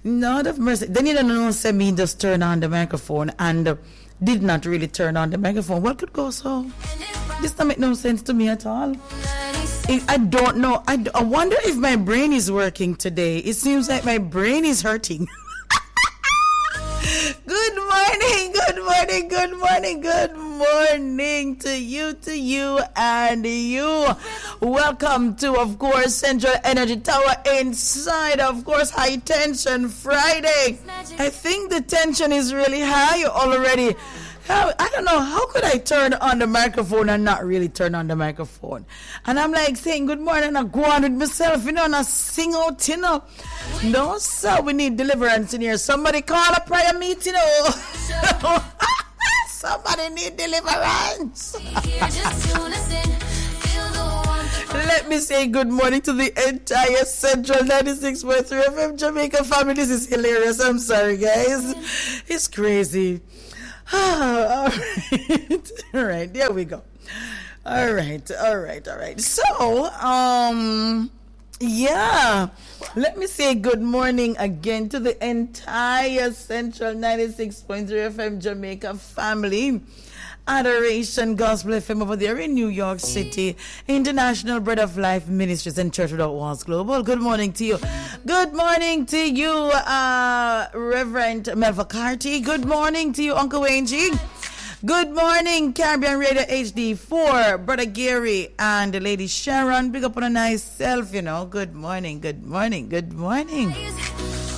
Lord of mercy. Then you don't know, say me just turn on the microphone and did not really turn on the microphone. What could go so? This don't make no sense to me at all. I don't know. I wonder if my brain is working today. It seems like my brain is hurting. Good morning, good morning, good morning, good morning to you, and you. Welcome to, of course, Central Energy Tower inside, of course, High Tension Friday. I think the tension is really high already. I don't know, how could I turn on the microphone and not really turn on the microphone? And I'm like saying good morning and I go on with myself, and I sing out, No, sir, we need deliverance in here. Somebody call a prayer meeting, Somebody need deliverance. Let me say good morning to the entire Central 96.3 FM Jamaica family. This is hilarious. I'm sorry, guys. It's crazy. All right. All right, there we go. All right. So, yeah. Let me say good morning again to the entire Central 96.3 FM Jamaica family. Adoration Gospel FM over there in New York City, International Bread of Life Ministries and Church Without Walls Global. Good morning to you. Good morning to you, Reverend Melva Carty. Good morning to you, Uncle Wayne G. Good morning, Caribbean Radio HD4, Brother Gary and the Lady Sharon. Big up on a nice self, Good morning, good morning, good morning.